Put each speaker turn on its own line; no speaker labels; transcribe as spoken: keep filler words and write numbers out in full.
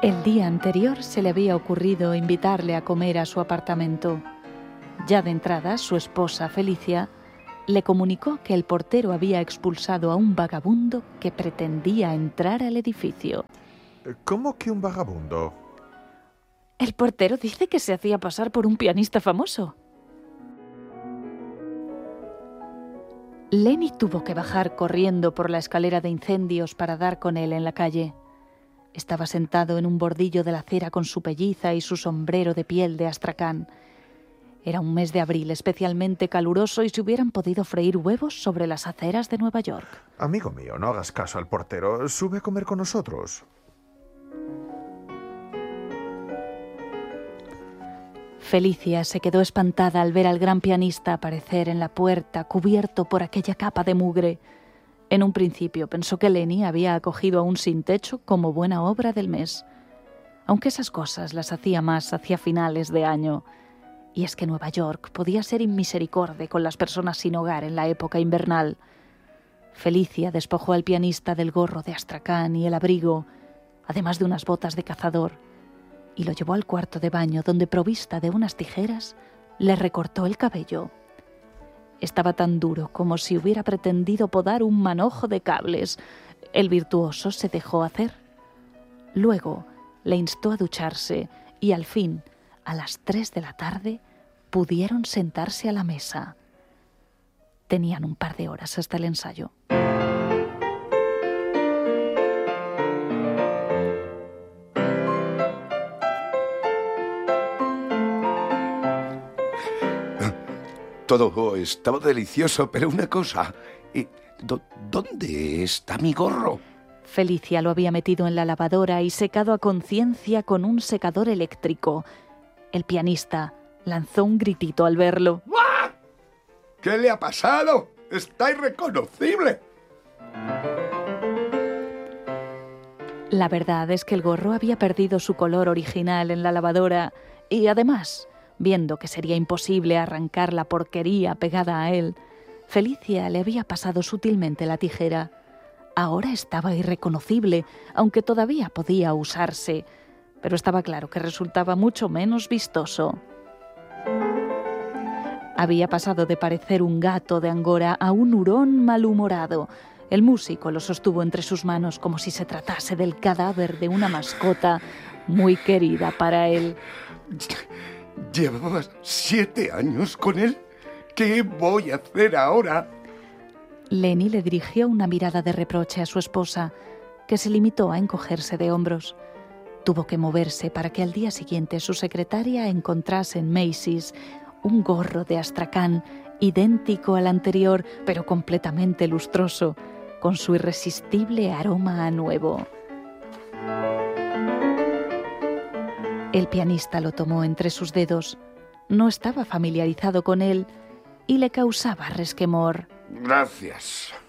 El día anterior se le había ocurrido invitarle a comer a su apartamento. Ya de entrada, su esposa, Felicia, le comunicó que el portero había expulsado a un vagabundo que pretendía entrar al edificio.
¿Cómo que un vagabundo?
El portero dice que se hacía pasar por un pianista famoso. Lenny tuvo que bajar corriendo por la escalera de incendios para dar con él en la calle. Estaba sentado en un bordillo de la acera con su pelliza y su sombrero de piel de astracán. Era un mes de abril especialmente caluroso y se hubieran podido freír huevos sobre las aceras de Nueva York.
Amigo mío, no hagas caso al portero. Sube a comer con nosotros.
Felicia se quedó espantada al ver al gran pianista aparecer en la puerta, cubierto por aquella capa de mugre. En un principio pensó que Lenny había acogido a un sin techo como buena obra del mes, aunque esas cosas las hacía más hacia finales de año. Y es que Nueva York podía ser inmisericorde con las personas sin hogar en la época invernal. Felicia despojó al pianista del gorro de astracán y el abrigo, además de unas botas de cazador, y lo llevó al cuarto de baño, donde, provista de unas tijeras, le recortó el cabello. Estaba tan duro como si hubiera pretendido podar un manojo de cables. El virtuoso se dejó hacer. Luego le instó a ducharse y al fin, a las tres de la tarde, pudieron sentarse a la mesa. Tenían un par de horas hasta el ensayo.
Todo estaba delicioso, pero una cosa... ¿Dónde está mi gorro?
Felicia lo había metido en la lavadora y secado a conciencia con un secador eléctrico. El pianista lanzó un gritito al verlo.
¡Ah! ¿Qué le ha pasado? ¡Está irreconocible!
La verdad es que el gorro había perdido su color original en la lavadora y, además, viendo que sería imposible arrancar la porquería pegada a él, Felicia le había pasado sutilmente la tijera. Ahora estaba irreconocible, aunque todavía podía usarse, pero estaba claro que resultaba mucho menos vistoso. Había pasado de parecer un gato de Angora a un hurón malhumorado. El músico lo sostuvo entre sus manos como si se tratase del cadáver de una mascota muy querida para él.
¿Llevabas siete años con él? ¿Qué voy a hacer ahora?
Lenny le dirigió una mirada de reproche a su esposa, que se limitó a encogerse de hombros. Tuvo que moverse para que al día siguiente su secretaria encontrase en Macy's un gorro de astracán idéntico al anterior, pero completamente lustroso, con su irresistible aroma a nuevo. El pianista lo tomó entre sus dedos. No estaba familiarizado con él y le causaba resquemor.
Gracias.